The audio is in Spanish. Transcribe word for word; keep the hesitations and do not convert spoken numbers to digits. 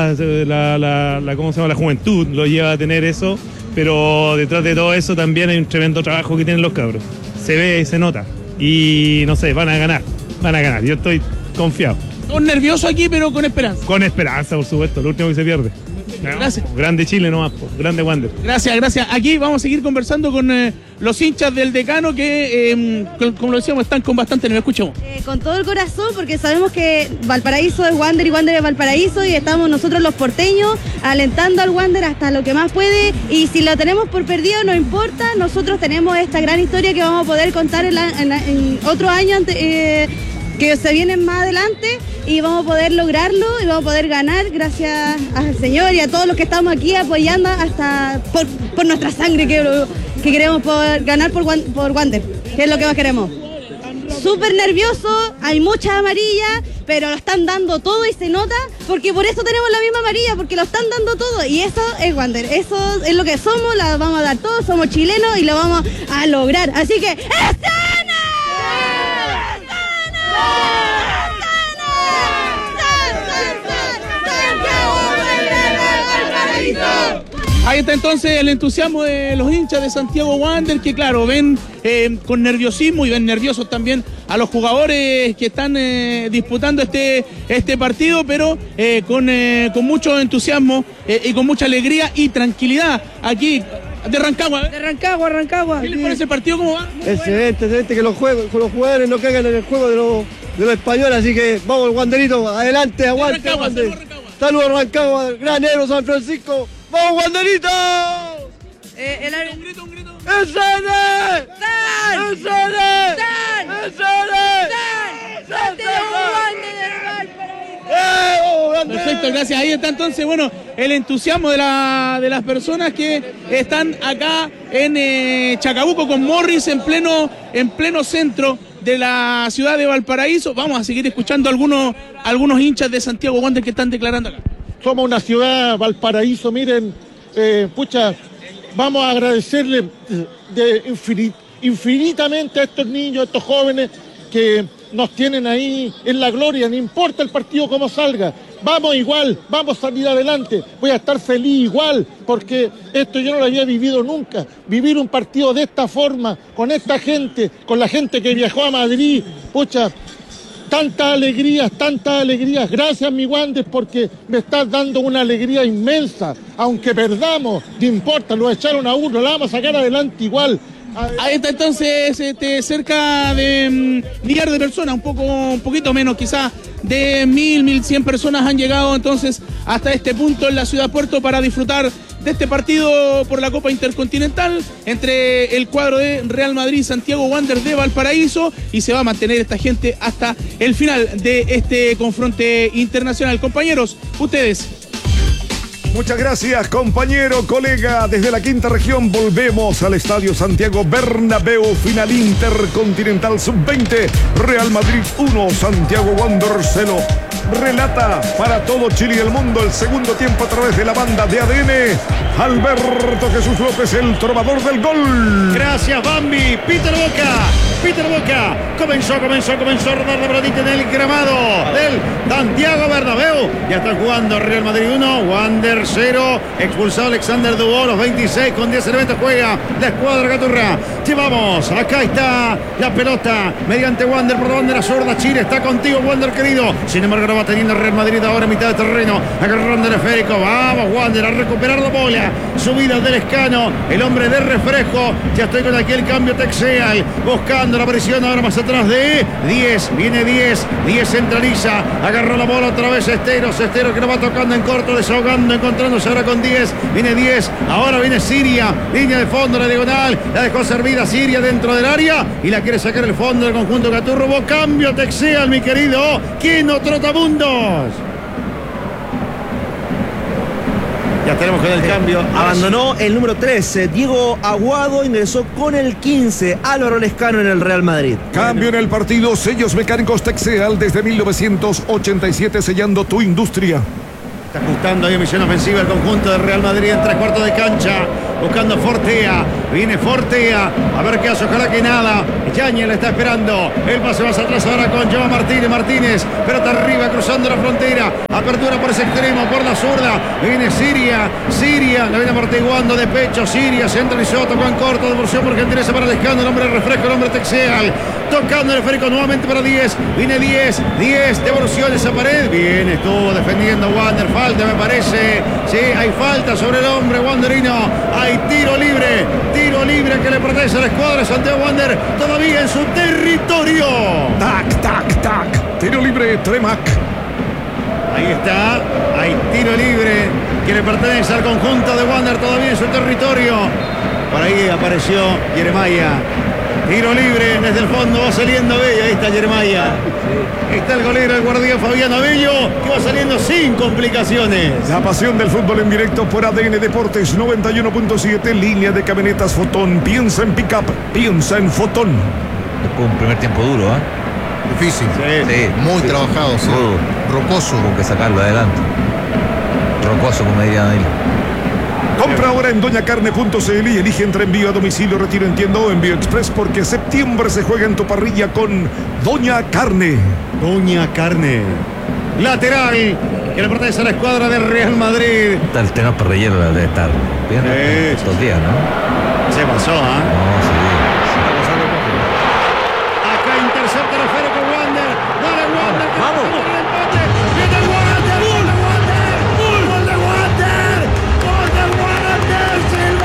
hinchada, la, la, la, ¿cómo se llama? La juventud lo lleva a tener eso, pero detrás de todo eso también hay un tremendo trabajo que tienen los cabros. Se ve y se nota. Y no sé, van a ganar, van a ganar. Yo estoy confiado. Un nervioso aquí, pero con esperanza. Con esperanza, por supuesto, lo último que se pierde. Gracias. Grande Chile nomás, po. Grande Wander. Gracias, gracias. Aquí vamos a seguir conversando con eh, los hinchas del Decano que, eh, con, como lo decíamos, están con bastante nervio. Escuchemos. Eh, con todo el corazón, porque sabemos que Valparaíso es Wander y Wander es Valparaíso, y estamos nosotros los porteños alentando al Wander hasta lo que más puede, y si lo tenemos por perdido no importa, nosotros tenemos esta gran historia que vamos a poder contar en, la, en, la, en otro año ante, eh, que se vienen más adelante, y vamos a poder lograrlo y vamos a poder ganar gracias al Señor y a todos los que estamos aquí apoyando hasta por, por nuestra sangre que, que queremos poder ganar por, por Wander, que es lo que más queremos. Súper nervioso, hay muchas amarillas, pero lo están dando todo y se nota, porque por eso tenemos la misma amarilla, porque lo están dando todo, y eso es Wander, eso es lo que somos, la vamos a dar todo, somos chilenos y lo vamos a lograr, así que ¡Escena! Ahí está entonces el entusiasmo de los hinchas de Santiago Wander, que claro, ven eh, con nerviosismo y ven nerviosos también a los jugadores que están eh, disputando este, este partido, pero eh, con, eh, con mucho entusiasmo eh, y con mucha alegría y tranquilidad aquí de Rancagua. ¿eh? De Rancagua, Rancagua. ¿Qué les parece el partido? ¿Cómo va? Excelente, excelente, que los, juegos, que los jugadores no caigan en el juego de los, de los españoles, así que vamos, Wanderito, adelante, aguante. Rancagua, Wander. saludos, Rancagua. Saludos, Rancagua, Gran Héroe, San Francisco. ¡Vamos, Wanderito! Eh, el... Un grito, un grito. ¡Ensene! ¡San! ¡Ensene! ¡San! ¡Ensene! ¡San! Perfecto, gracias. Ahí está entonces, bueno, el entusiasmo de, la, de las personas que están acá en eh, Chacabuco con Morris en pleno, en pleno centro de la ciudad de Valparaíso. Vamos a seguir escuchando algunos, algunos hinchas de Santiago Wander que están declarando acá. Somos una ciudad, Valparaíso, miren, eh, pucha, vamos a agradecerle de infinit, infinitamente a estos niños, a estos jóvenes que nos tienen ahí en la gloria, no importa el partido cómo salga, vamos igual, vamos a salir adelante, voy a estar feliz igual, porque esto yo no lo había vivido nunca, vivir un partido de esta forma, con esta gente, con la gente que viajó a Madrid, pucha, tantas alegrías, tantas alegrías, gracias mi Wander, porque me estás dando una alegría inmensa, aunque perdamos, no importa, lo echaron a uno, la vamos a sacar adelante igual. Ahí está entonces este, cerca de um, millar de personas, un poco, un poquito menos quizás de mil, mil cien personas han llegado entonces hasta este punto en la ciudad Puerto para disfrutar de este partido por la Copa Intercontinental entre el cuadro de Real Madrid, Santiago Wander de Valparaíso, y se va a mantener esta gente hasta el final de este confronte internacional. Compañeros, ustedes. Muchas gracias, compañero, colega. Desde la quinta región volvemos al Estadio Santiago Bernabéu, final Intercontinental sub veinte, Real Madrid uno, Santiago Wander cero. Relata para todo Chile y el mundo el segundo tiempo a través de la banda de A D N, Alberto Jesús López, el trovador del gol. Gracias, Bambi. Peter Boca, Peter Boca. Comenzó, comenzó, comenzó a rodar la pelotita en el gramado del Santiago Bernabéu. Ya está jugando Real Madrid uno, Wander cero. Expulsado Alexander Dubó, los veintiséis con diez elementos juega la escuadra Caturra. Llevamos, acá está la pelota mediante Wander por la bandera zurda. Chile está contigo, Wander querido. Sin embargo, no va teniendo el Real Madrid ahora en mitad de terreno, agarrando el esférico. Vamos, Wander, a recuperar la bola. Subida del Escano, el hombre de refresco. Ya estoy con aquí el cambio Texeal, buscando la presión ahora más atrás de diez. Viene diez, diez centraliza, agarró la bola otra vez Esteros, Esteros que lo va tocando en corto, desahogando, encontrándose ahora con diez. Viene diez, ahora viene Siria, línea de fondo, la diagonal, la dejó servida Siria dentro del área y la quiere sacar el fondo del conjunto Caturro. Hubo cambio Texeal, mi querido. ¿Quién no trotabundos? Ya tenemos con el cambio. Abandonó el número trece, Diego Aguado, ingresó con el quince, Álvaro Lescano en el Real Madrid. Cambio en el partido, sellos mecánicos Texeal desde mil novecientos ochenta y siete, sellando tu industria. Está ajustando ahí misión ofensiva el conjunto del Real Madrid en tres cuartos de cancha, buscando Fortea. Viene Fortea. A ver qué hace. Ojalá que nada. Yáñez le está esperando. El pase más atrás ahora con Joao Martínez. Martínez. Pelota arriba cruzando la frontera. Apertura por ese extremo. Por la zurda. Viene Siria. Siria. La viene amortiguando de pecho. Siria. Centralizó. Tocó en corto. Devolución por Gentileza para Lescano. El hombre refresco. El hombre Texeal. Tocando el esférico nuevamente para diez. Viene diez. diez. Devoluciones a pared. Bien. Estuvo defendiendo Wander. Falta me parece. Sí, hay falta sobre el hombre wanderino. Hay tiro libre. Tiro libre que le protege a la escuadra Santiago Wander. Todavía en su territorio. Tac, tac, tac. Tiro libre, Tremac. Ahí está. Hay tiro libre que le pertenece al conjunto de Wander todavía en su territorio. Por ahí apareció Jeremaya. Tiro libre desde el fondo, va saliendo Abello. Ahí está Jeremaya. Ahí está el golero, el guardián Fabián Abello, que va saliendo sin complicaciones. La pasión del fútbol en directo por A D N Deportes noventa y uno punto siete, línea de camionetas Fotón. Piensa en pick-up, piensa en Fotón. Fue un primer tiempo duro, ¿eh? Difícil. Sí, sí, muy sí. trabajado, sí. Rocoso. Hubo que sacarlo adelante. Rocoso, como dirían ahí. Compra ahora en doña carne punto c l y elige entre envío a domicilio, retiro en tienda o envío express, porque septiembre se juega en tu parrilla con Doña Carne. Doña Carne. Lateral que le pertenece a la escuadra del Real Madrid. El tenor parrillero debe estar bien Sí. estos días, ¿no? Se pasó, ¿ah? ¿eh? No, sí.